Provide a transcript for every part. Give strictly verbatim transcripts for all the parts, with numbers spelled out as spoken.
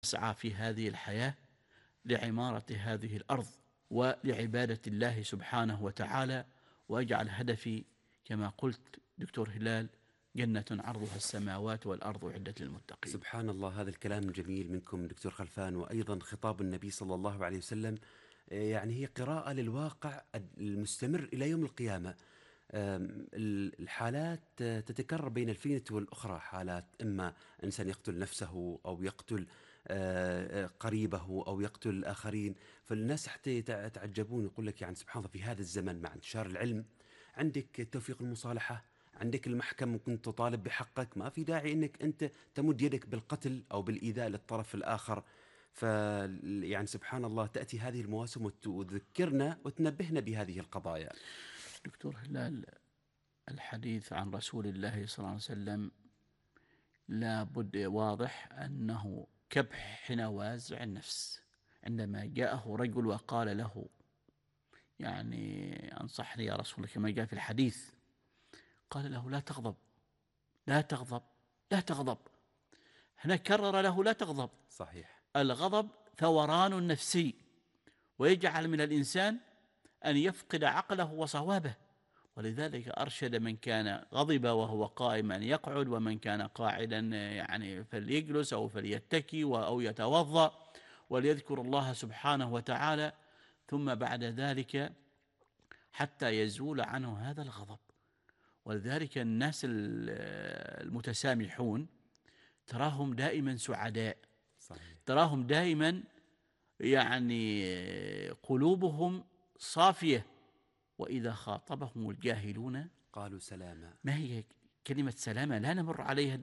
أسعى في هذه الحياة لعمارة هذه الأرض ولعبادة الله سبحانه وتعالى، وأجعل هدفي كما قلت دكتور هلال جنة عرضها السماوات والأرض أعدت للمتقين. سبحان الله، هذا الكلام الجميل منكم دكتور خلفان، وأيضا خطاب النبي صلى الله عليه وسلم يعني هي قراءة للواقع المستمر إلى يوم القيامة. الحالات تتكرر بين الفينة والأخرى، حالات إما إنسان يقتل نفسه أو يقتل قريبه أو يقتل الآخرين. فالناس حتى يتعجبون، يقول لك يعني سبحان الله في هذا الزمن مع انتشار العلم عندك توفيق المصالحة، عندك المحكمة ممكن تطالب بحقك، ما في داعي انك انت تمد يدك بالقتل او بالايذاء للطرف الاخر. ف يعني سبحان الله تأتي هذه المواسم وتذكرنا وتنبهنا بهذه القضايا. دكتور هلال، الحديث عن رسول الله صلى الله عليه وسلم لا بد واضح أنه كبح نوازع النفس. عندما جاءه رجل وقال له يعني أنصحني يا رسول الله كما جاء في الحديث، قال له لا تغضب لا تغضب لا تغضب. هنا كرر له لا تغضب. صحيح. الغضب ثوران نفسي ويجعل من الإنسان أن يفقد عقله وصوابه، ولذلك أرشد من كان غضب وهو قائم أن يقعد، ومن كان قاعدا يعني فليجلس أو فليتكي أو يتوضأ وليذكر الله سبحانه وتعالى، ثم بعد ذلك حتى يزول عنه هذا الغضب. ولذلك الناس المتسامحون تراهم دائما سعداء. صحيح. تراهم دائما يعني قلوبهم صافية، وإذا خاطبهم الجاهلون قالوا سلاما. ما هي كلمة سلامة؟ لا نمر عليها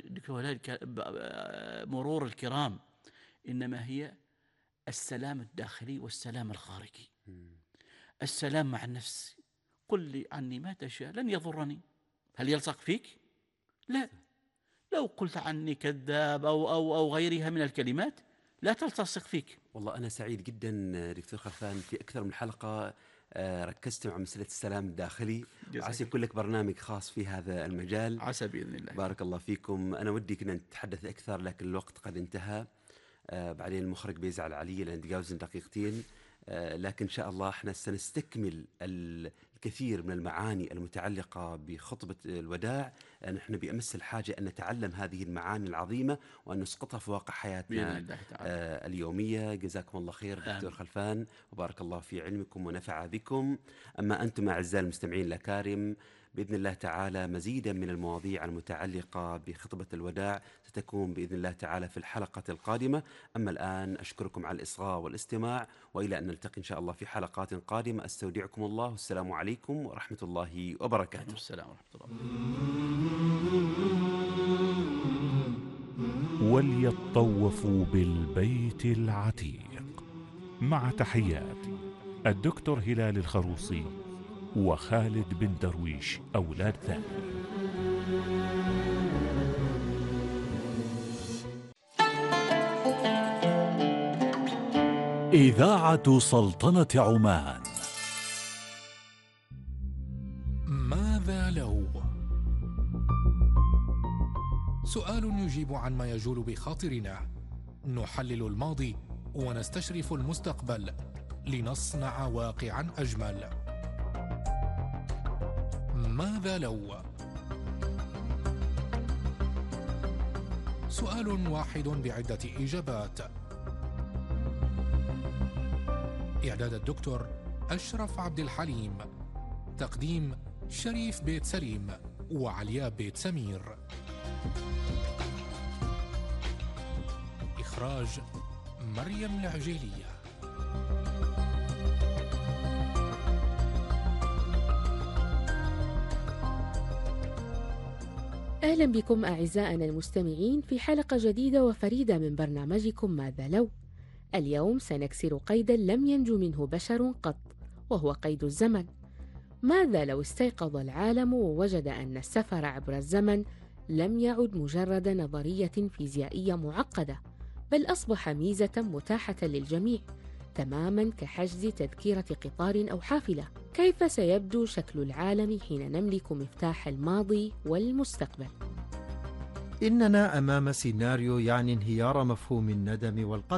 مرور الكرام، إنما هي السلام الداخلي والسلام الخارجي. السلام مع النفس، قل لي عني ما تشاء لن يضرني. هل يلصق فيك؟ لا. لو قلت عني كذاب أو, أو, أو غيرها من الكلمات لا تلتصق فيك. والله أنا سعيد جدا دكتور خلفان، في أكثر من حلقة ركزت مع مسألة السلام الداخلي، وعسى يكون لك برنامج خاص في هذا المجال. عسى بإذن الله. بارك الله فيكم. أنا ودي كنا نتحدث أكثر لكن الوقت قد انتهى. آه بعدين المخرج بيزعل علي لأن تجاوزنا دقيقتين، آه لكن إن شاء الله احنا سنستكمل الكثير من المعاني المتعلقة بخطبة الوداع. نحن بأمس الحاجة أن نتعلم هذه المعاني العظيمة وأن نسقطها في واقع حياتنا آه اليومية. جزاكم الله خير دكتور خلفان، وبارك الله في علمكم ونفع بكم. أما أنتم أعزائي المستمعين الأكارم، بإذن الله تعالى مزيدا من المواضيع المتعلقة بخطبة الوداع ستكون بإذن الله تعالى في الحلقة القادمة. أما الآن أشكركم على الإصغاء والاستماع، وإلى أن نلتقي إن شاء الله في حلقات قادمة. أستودعكم الله، والسلام عليكم ورحمة الله وبركاته. السلام ورحمة الله. وليطوفوا بالبيت العتيق. مع تحيات الدكتور هلال الخروصي وخالد بن درويش أولاد ثاني. إذاعة سلطنة عمان. ماذا لو؟ سؤال يجيب عن ما يجول بخاطرنا، نحلل الماضي ونستشرف المستقبل لنصنع واقعا أجمل. ماذا لو؟ سؤال واحد بعدة إجابات. إعداد الدكتور أشرف عبد الحليم، تقديم شريف بيت سليم وعليا بيت سمير، إخراج مريم العجيلية. أهلا بكم أعزائنا المستمعين في حلقة جديدة وفريدة من برنامجكم ماذا لو. اليوم سنكسر قيدا لم ينجو منه بشر قط، وهو قيد الزمن. ماذا لو استيقظ العالم ووجد أن السفر عبر الزمن لم يعد مجرد نظرية فيزيائية معقدة، بل أصبح ميزة متاحة للجميع، تماما كحجز تذكرة قطار أو حافلة؟ كيف سيبدو شكل العالم حين نملك مفتاح الماضي والمستقبل؟ إننا أمام سيناريو يعني انهيار مفهوم الندم والقدر.